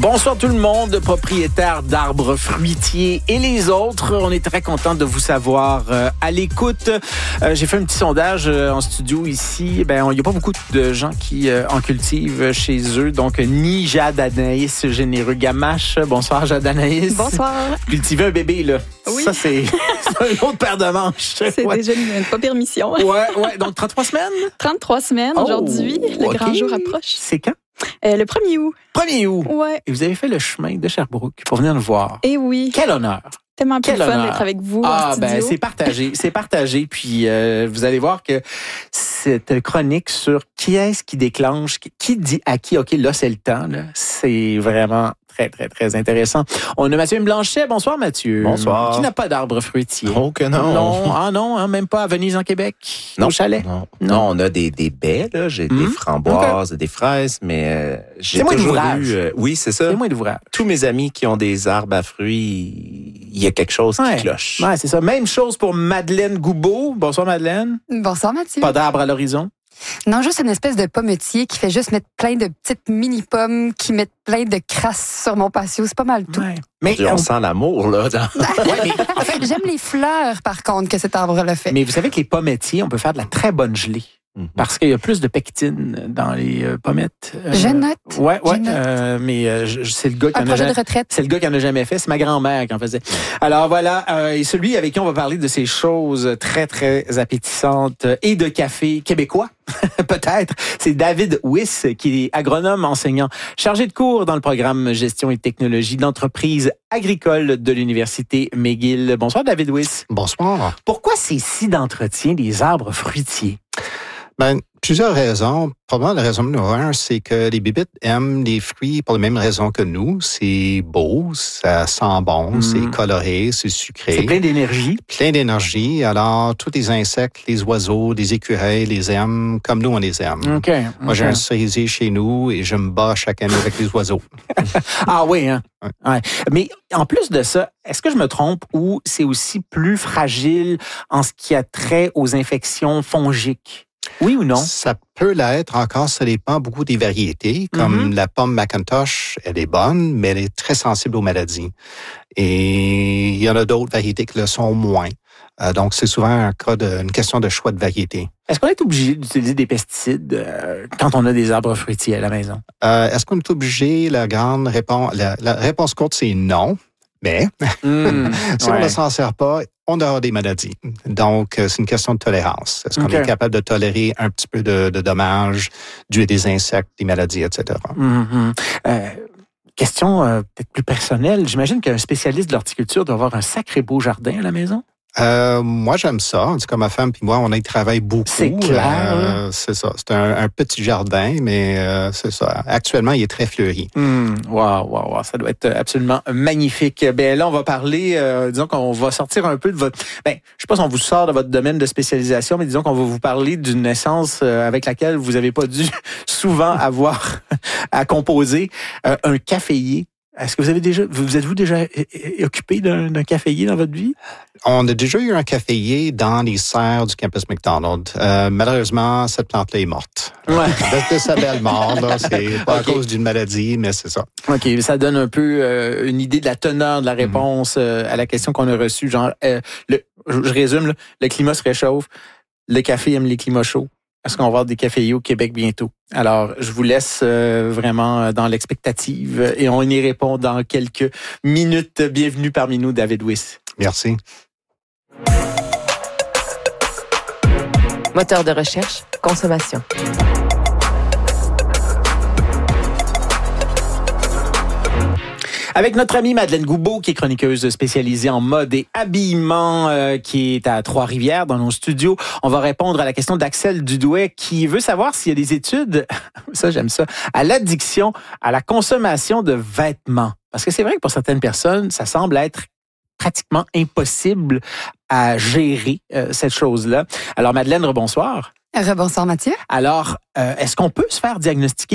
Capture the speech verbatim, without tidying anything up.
Bonsoir tout le monde, propriétaires d'arbres fruitiers et les autres. On est très content de vous savoir euh, à l'écoute. Euh, j'ai fait un petit sondage euh, en studio ici. Ben, il n'y a pas beaucoup de gens qui euh, en cultivent chez eux. Donc, ni Jade Anaïs Généreux Gamache. Bonsoir Jade Anaïs. Bonsoir. Cultiver un bébé, là. Oui. Ça, c'est, c'est un autre paire de manches. C'est ouais. déjà une, pas permission. Ouais, ouais. Donc, trente-trois semaines? trente-trois semaines Oh, aujourd'hui. Le okay. grand jour approche. C'est quand? Euh, le premier août. premier août. Ouais. Et vous avez fait le chemin de Sherbrooke pour venir nous voir. Et oui. Quel honneur. Tellement plus Quel fun honneur. d'être avec vous Ah, en studio. ben, c'est partagé. C'est partagé. Puis, euh, vous allez voir que cette chronique sur qui est-ce qui déclenche, qui dit à qui, OK, là, c'est le temps, là, c'est vraiment très, très, très intéressant. On a Mathieu Blanchet. Bonsoir, Mathieu. Bonsoir. Qui n'a pas d'arbre fruitier? Oh que non. Non, ah non, hein, même pas à Venise, en Québec, Non. au chalet. Non. Non. non, on a des, des baies, là. J'ai Hum. des framboises, des fraises, mais euh, j'ai C'est moins toujours d'ouvrage. eu... euh, oui, c'est ça. C'est moins d'ouvrage. Tous mes amis qui ont des arbres à fruits, il y a quelque chose Ouais. qui cloche. Ouais, c'est ça. Même chose pour Madeleine Goubeau. Bonsoir, Madeleine. Bonsoir Mathieu. Pas d'arbre à l'horizon. Non, juste une espèce de pommetier qui fait juste mettre plein de petites mini-pommes qui mettent plein de crasses sur mon patio. C'est pas mal tout. Ouais. Mais, Dieu, on sent l'amour, là. dans- ouais, mais, en fait, J'aime les fleurs, par contre, que cet arbre-là fait. mais vous savez que les pommettiers, on peut faire de la très bonne gelée. Mhm. Parce qu'il y a plus de pectine dans les euh, pommettes. Euh, Je note. Ouais, ouais. Je note. euh, mais euh, je- c'est le gars qui Un en a projet jamais. de retraite. C'est le gars qui en a jamais fait. C'est ma grand-mère qui en faisait. Alors voilà, euh, et celui avec qui on va parler de ces choses très très appétissantes euh, et de café québécois, peut-être, c'est David Wyss, qui est agronome enseignant, chargé de cours dans le programme Gestion et technologie d'entreprise agricole de l'université McGill. Bonsoir David Wyss. Bonsoir. Pourquoi ces scies d'entretien des arbres fruitiers? Ben, plusieurs raisons. Probablement la raison numéro un, c'est que les bébites aiment les fruits pour les mêmes raisons que nous. C'est beau, ça sent bon, Mm. c'est coloré, c'est sucré. C'est plein d'énergie. Plein d'énergie. Alors, tous les insectes, les oiseaux, les écureuils les aiment comme nous, on les aime. OK. Moi, j'ai OK. un cerisier chez nous et je me bats chaque année avec les oiseaux. Ah oui, hein? Ouais. Ouais. Mais en plus de ça, est-ce que je me trompe ou c'est aussi plus fragile en ce qui a trait aux infections fongiques? Oui ou non? Ça peut l'être encore, ça dépend beaucoup des variétés. Comme Mhm. la pomme Macintosh, elle est bonne, mais elle est très sensible aux maladies. Et il y en a d'autres variétés qui le sont moins. Euh, donc, c'est souvent un cas de, une question de choix de variété. Est-ce qu'on est obligé d'utiliser des pesticides euh, quand on a des arbres fruitiers à la maison? Euh, est-ce qu'on est obligé? La grande réponse, la, la réponse courte, c'est non. Mais Mmh, si on ouais. ne s'en sert pas, on aura des maladies. Donc, euh, c'est une question de tolérance. Est-ce qu'on OK. est capable de tolérer un petit peu de, de dommages dus à des insectes, des maladies, et cetera? Mhm. Euh, question euh, peut-être plus personnelle. J'imagine qu'un spécialiste de l'horticulture doit avoir un sacré beau jardin à la maison. Euh, moi, j'aime ça. En tout cas, ma femme puis moi, on y travaille beaucoup. C'est clair. Euh, c'est ça. C'est un, un petit jardin, mais euh, c'est ça. Actuellement, il est très fleuri. Mmh, wow, wow, wow, ça doit être absolument magnifique. Ben là, on va parler, euh, disons qu'on va sortir un peu de votre, ben, je sais pas si on vous sort de votre domaine de spécialisation, mais disons qu'on va vous parler d'une essence euh, avec laquelle vous avez pas dû souvent avoir à composer, euh, un caféier. Est-ce que vous avez déjà, vous êtes-vous déjà euh, euh, occupé d'un, d'un caféier dans votre vie? On a déjà eu un caféier dans les serres du campus McDonald. Euh, malheureusement, cette plante-là est morte. Ouais. De, de sa belle mort, là. C'est pas OK. à cause d'une maladie, mais c'est ça. OK, ça donne un peu euh, une idée de la teneur de la réponse euh, à la question qu'on a reçue. Genre, euh, le, je, je résume, là, le climat se réchauffe, le café aime les climats chauds. Est-ce qu'on va avoir des caféiers au Québec bientôt? Alors, je vous laisse euh, vraiment dans l'expectative et on y répond dans quelques minutes. Bienvenue parmi nous, David Wyss. Merci. Moteur de recherche, consommation. Avec notre amie Madeleine Goubeau, qui est chroniqueuse spécialisée en mode et habillement, euh, qui est à Trois-Rivières dans nos studios, on va répondre à la question d'Axel Dudouet, qui veut savoir s'il y a des études, ça j'aime ça, à l'addiction, à la consommation de vêtements. Parce que c'est vrai que pour certaines personnes, ça semble être pratiquement impossible à gérer euh, cette chose-là. Alors Madeleine, rebonsoir. Rebonsoir Mathieu. Alors, euh, est-ce qu'on peut se faire diagnostiquer